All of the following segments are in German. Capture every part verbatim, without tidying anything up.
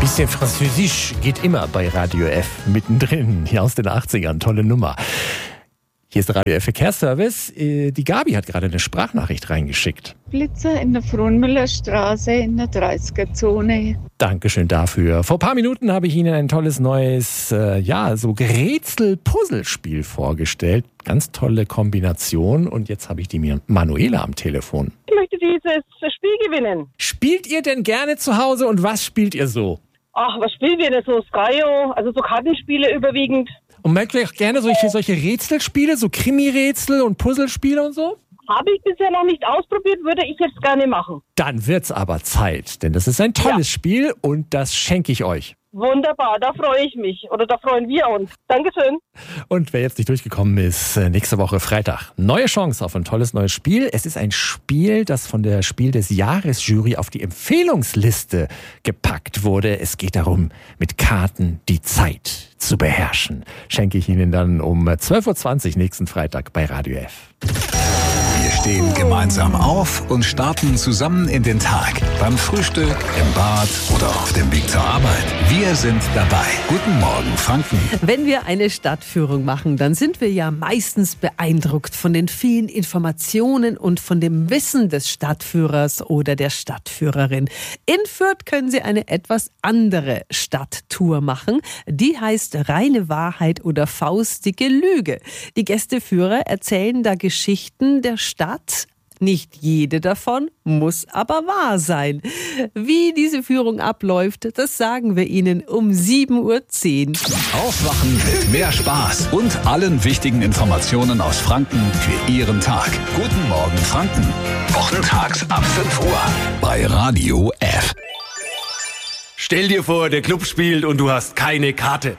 Bisschen Französisch geht immer bei Radio F. Mittendrin, hier aus den achtzigern. Tolle Nummer. Hier ist der Radio F Verkehrsservice. Die Gabi hat gerade eine Sprachnachricht reingeschickt. Blitzer in der Frohnmüllerstraße in der dreißiger-Zone. Dankeschön dafür. Vor ein paar Minuten habe ich Ihnen ein tolles neues, äh, ja, so Rätsel-Puzzlespiel vorgestellt. Ganz tolle Kombination. Und jetzt habe ich die Manuela am Telefon. Ich möchte dieses Spiel gewinnen. Spielt ihr denn gerne zu Hause und was spielt ihr so? Ach, was spielen wir denn so? Skryo, also so Kartenspiele überwiegend. Und mögt ihr auch gerne solche, solche Rätselspiele, so Krimi-Rätsel und Puzzlespiele und so? Habe ich bisher noch nicht ausprobiert, würde ich jetzt gerne machen. Dann wird's aber Zeit, denn das ist ein tolles Ja. Spiel und das schenke ich euch. Wunderbar, da freue ich mich. Oder da freuen wir uns. Dankeschön. Und wer jetzt nicht durchgekommen ist, nächste Woche Freitag. Neue Chance auf ein tolles neues Spiel. Es ist ein Spiel, das von der Spiel des Jahres-Jury auf die Empfehlungsliste gepackt wurde. Es geht darum, mit Karten die Zeit zu beherrschen. Schenke ich Ihnen dann um zwölf Uhr zwanzig nächsten Freitag bei Radio F. Wir stehen gemeinsam auf und starten zusammen in den Tag. Beim Frühstück, im Bad oder auf dem Weg zur Arbeit. Wir sind dabei. Guten Morgen, Franken. Wenn wir eine Stadtführung machen, dann sind wir ja meistens beeindruckt von den vielen Informationen und von dem Wissen des Stadtführers oder der Stadtführerin. In Fürth können Sie eine etwas andere Stadttour machen. Die heißt Reine Wahrheit oder faustdicke Lüge. Die Gästeführer erzählen da Geschichten der Stadt. Nicht jede davon muss aber wahr sein. Wie diese Führung abläuft, das sagen wir Ihnen um sieben Uhr zehn. Aufwachen mit mehr Spaß und allen wichtigen Informationen aus Franken für Ihren Tag. Guten Morgen, Franken. Wochentags ab fünf Uhr bei Radio F. Stell dir vor, der Club spielt und du hast keine Karte.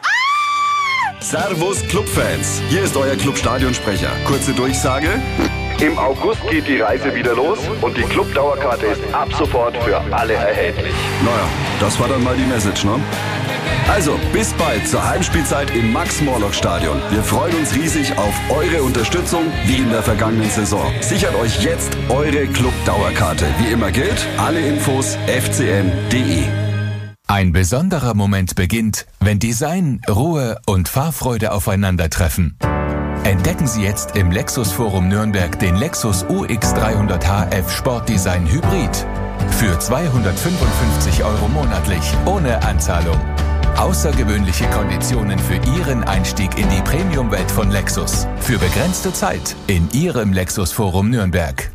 Servus Clubfans, hier ist euer Club-Stadionsprecher. Kurze Durchsage. Im August geht die Reise wieder los und die Club-Dauerkarte ist ab sofort für alle erhältlich. Naja, das war dann mal die Message, ne? Also, bis bald zur Heimspielzeit im Max-Morlock-Stadion. Wir freuen uns riesig auf eure Unterstützung wie in der vergangenen Saison. Sichert euch jetzt eure Club-Dauerkarte. Wie immer gilt, alle Infos f c m punkt d e. Ein besonderer Moment beginnt, wenn Design, Ruhe und Fahrfreude aufeinandertreffen. Entdecken Sie jetzt im Lexus Forum Nürnberg den Lexus U X dreihundert H F Sportdesign Hybrid. Für zweihundertfünfundfünfzig Euro monatlich, ohne Anzahlung. Außergewöhnliche Konditionen für Ihren Einstieg in die Premium-Welt von Lexus. Für begrenzte Zeit in Ihrem Lexus Forum Nürnberg.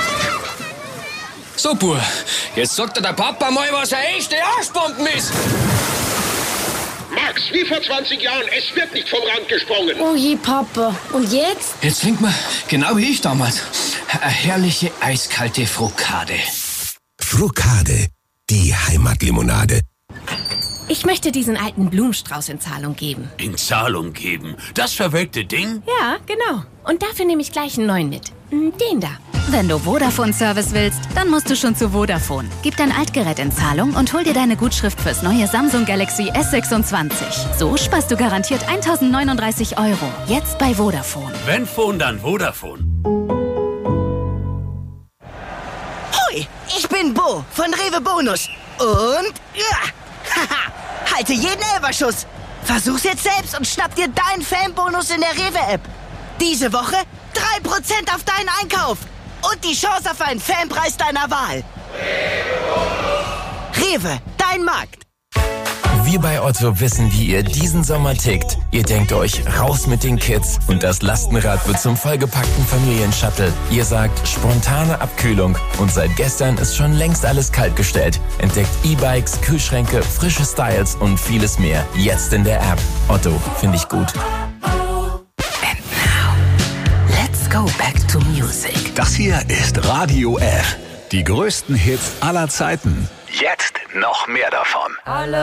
So, Bur, jetzt sagt dir der Papa mal, was eine echte Arschbomben ist. Max, wie vor zwanzig Jahren, es wird nicht vom Rand gesprungen. Oh je, Papa. Und jetzt? Jetzt trinkt man, genau wie ich damals, eine herrliche eiskalte Frukade. Frukade, die Heimatlimonade. Ich möchte diesen alten Blumenstrauß in Zahlung geben. In Zahlung geben? Das verwelkte Ding? Ja, genau. Und dafür nehme ich gleich einen neuen mit. Den da. Wenn du Vodafone-Service willst, dann musst du schon zu Vodafone. Gib dein Altgerät in Zahlung und hol dir deine Gutschrift fürs neue Samsung Galaxy S sechsundzwanzig. So sparst du garantiert eintausendneununddreißig Euro. Jetzt bei Vodafone. Wenn Phone, dann Vodafone. Hoi, ich bin Bo von Rewe Bonus. Und ja, haha, halte jeden Elferschuss. Versuch's jetzt selbst und schnapp dir deinen Fanbonus in der Rewe-App. Diese Woche drei Prozent auf deinen Einkauf. Und die Chance auf einen Fanpreis deiner Wahl. Rewe, dein Markt. Wir bei Otto wissen, wie ihr diesen Sommer tickt. Ihr denkt euch, raus mit den Kids und das Lastenrad wird zum vollgepackten Familienshuttle. Ihr sagt, spontane Abkühlung und seit gestern ist schon längst alles kaltgestellt. Entdeckt E-Bikes, Kühlschränke, frische Styles und vieles mehr. Jetzt in der App. Otto, finde ich gut. Go back to music. Das hier ist Radio F. Die größten Hits aller Zeiten. Jetzt noch mehr davon. Alle